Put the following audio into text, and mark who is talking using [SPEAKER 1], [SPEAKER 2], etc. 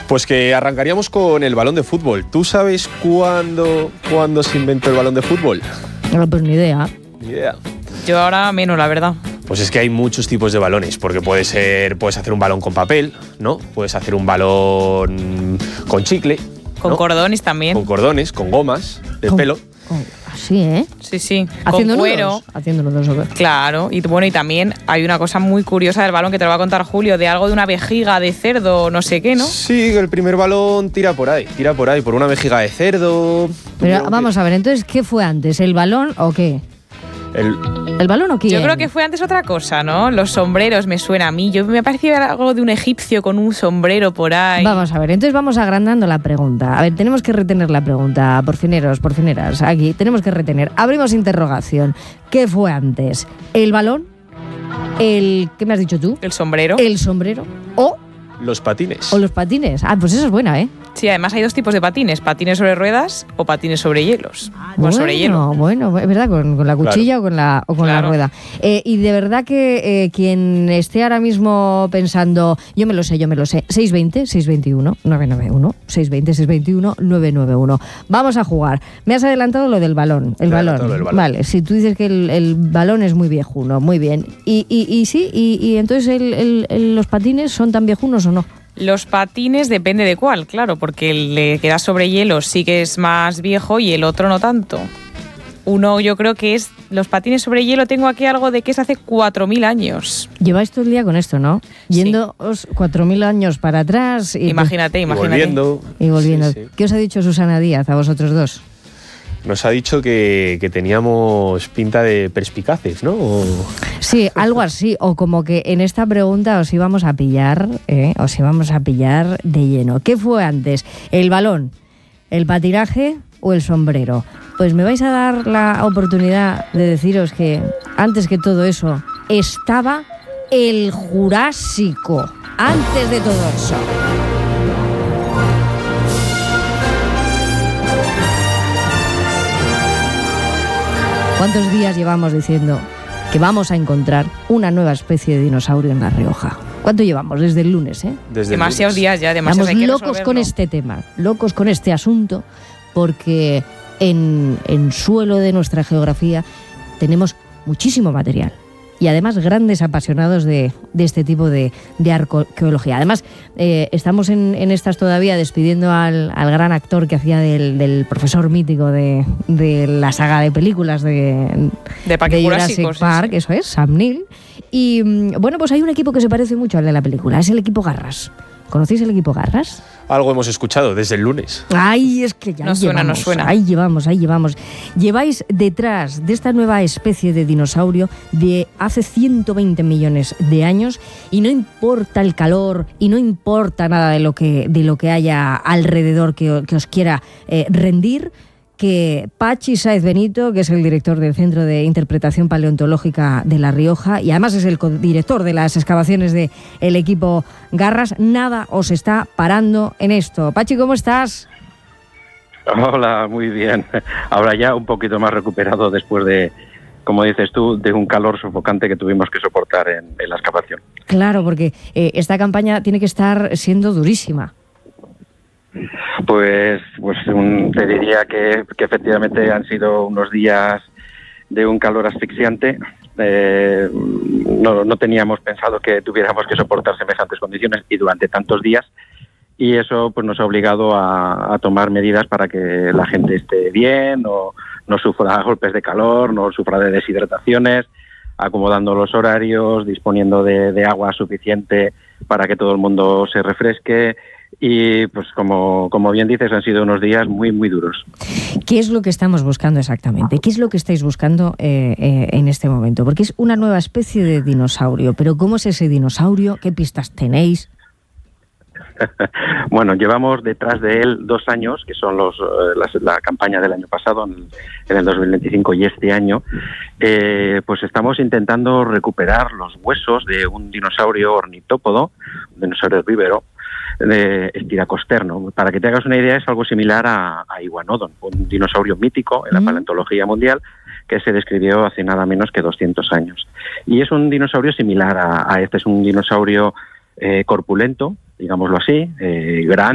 [SPEAKER 1] Pues que arrancaríamos con el balón de fútbol. ¿Tú sabes cuándo se inventó el balón de fútbol?
[SPEAKER 2] Pues ni idea.
[SPEAKER 1] Ni idea.
[SPEAKER 3] Yo ahora menos, la verdad.
[SPEAKER 1] Pues es que hay muchos tipos de balones, porque puedes hacer un balón con papel, ¿no? Puedes hacer un balón con chicle,
[SPEAKER 3] Con
[SPEAKER 1] ¿no?
[SPEAKER 3] cordones también.
[SPEAKER 1] Con cordones, con gomas de pelo.
[SPEAKER 2] Así, ¿eh?
[SPEAKER 3] Sí.
[SPEAKER 2] Haciendo
[SPEAKER 3] con cuero.
[SPEAKER 2] nudos. Haciendo nudos, ¿o qué?
[SPEAKER 3] Claro, y bueno, y también hay una cosa muy curiosa del balón que te lo va a contar Julio, de algo de una vejiga de cerdo, no sé qué, ¿no?
[SPEAKER 1] Sí, el primer balón tira por ahí, por una vejiga de cerdo.
[SPEAKER 2] Pero vamos a ver, entonces, ¿qué fue antes? ¿El balón o qué? ¿El balón o quién?
[SPEAKER 3] Yo creo que fue antes otra cosa, ¿no? Los sombreros me suena a mí. Me parecía algo de un egipcio con un sombrero por ahí.
[SPEAKER 2] Vamos a ver, entonces vamos agrandando la pregunta. A ver, tenemos que retener la pregunta, porcineras, aquí. Tenemos que retener. Abrimos interrogación. ¿Qué fue antes? ¿El balón? ¿Qué me has dicho tú?
[SPEAKER 3] ¿El sombrero?
[SPEAKER 2] ¿El sombrero? ¿O
[SPEAKER 1] los patines?
[SPEAKER 2] los patines? Ah, pues eso es buena, ¿eh?
[SPEAKER 3] Sí, además hay dos tipos de patines. Patines sobre ruedas o patines sobre hielos. Bueno, sobre hielo.
[SPEAKER 2] Bueno, es verdad, con la cuchilla,
[SPEAKER 1] claro,
[SPEAKER 2] o con la rueda. Y de verdad que quien esté ahora mismo pensando, yo me lo sé, 620-621-991, 620-621-991. Vamos a jugar. Me has adelantado lo del balón. El balón. Vale, si tú dices que el balón es muy viejuno, muy bien. Y entonces los patines son tan viejunos o no.
[SPEAKER 3] Los patines depende de cuál, claro, porque el que da sobre hielo sí que es más viejo y el otro no tanto. Uno yo creo que es los patines sobre hielo, tengo aquí algo de que es hace 4.000 años.
[SPEAKER 2] Lleváis todo el día con esto, ¿no? Yéndoos 4.000 años para atrás.
[SPEAKER 3] Imagínate.
[SPEAKER 1] Y volviendo.
[SPEAKER 2] Sí. ¿Qué os ha dicho Susana Díaz a vosotros dos?
[SPEAKER 1] Nos ha dicho que teníamos pinta de perspicaces, ¿no?
[SPEAKER 2] Sí, algo así. O como que en esta pregunta os íbamos a pillar de lleno. ¿Qué fue antes? ¿El balón, el patinaje o el sombrero? Pues me vais a dar la oportunidad de deciros que antes que todo eso estaba el Jurásico. Antes de todo eso. ¿Cuántos días llevamos diciendo que vamos a encontrar una nueva especie de dinosaurio en La Rioja? ¿Cuánto llevamos? Desde el lunes, ¿eh?
[SPEAKER 3] Demasiados días ya, demasiados.
[SPEAKER 2] Estamos locos con este tema, locos con este asunto, porque en suelo de nuestra geografía tenemos muchísimo material. Y además grandes apasionados de este tipo de arqueología. Además, estamos en estas todavía despidiendo al gran actor que hacía del profesor mítico de la saga de películas de Jurassic Park, eso es, Sam Neill. Y bueno, pues hay un equipo que se parece mucho al de la película, es el equipo Garras. ¿Conocéis el equipo Garras?
[SPEAKER 1] Algo hemos escuchado desde el lunes.
[SPEAKER 2] Ay, es que ya
[SPEAKER 3] nos suena.
[SPEAKER 2] Ahí llevamos. Lleváis detrás de esta nueva especie de dinosaurio de hace 120 millones de años y no importa el calor y no importa nada de lo que haya alrededor que os quiera rendir, que Pachi Sáez Benito, que es el director del Centro de Interpretación Paleontológica de La Rioja y además es el codirector de las excavaciones del equipo Garras, nada os está parando en esto. Pachi, ¿cómo estás?
[SPEAKER 4] Hola, muy bien. Ahora ya un poquito más recuperado después de, como dices tú, de un calor sofocante que tuvimos que soportar en la excavación. Claro,
[SPEAKER 2] porque esta campaña tiene que estar siendo durísima.
[SPEAKER 4] Pues te diría que efectivamente han sido unos días de un calor asfixiante. No teníamos pensado que tuviéramos que soportar semejantes condiciones y durante tantos días, y eso pues nos ha obligado a tomar medidas para que la gente esté bien, no sufra golpes de calor, no sufra de deshidrataciones, acomodando los horarios, disponiendo de agua suficiente para que todo el mundo se refresque. Y pues como bien dices, han sido unos días muy, muy duros.
[SPEAKER 2] ¿Qué es lo que estamos buscando exactamente? ¿Qué es lo que estáis buscando en este momento? Porque es una nueva especie de dinosaurio, pero ¿cómo es ese dinosaurio? ¿Qué pistas tenéis?
[SPEAKER 4] Bueno, llevamos detrás de él 2 años, que son la campaña del año pasado, en el 2025 y este año, pues estamos intentando recuperar los huesos de un dinosaurio ornitópodo, un dinosaurio herbívoro, de Styracosterno. Para que te hagas una idea, es algo similar a Iguanodon, un dinosaurio mítico en la paleontología mundial que se describió hace nada menos que 200 años. Y es un dinosaurio similar a este, es un dinosaurio corpulento, digámoslo así, grande,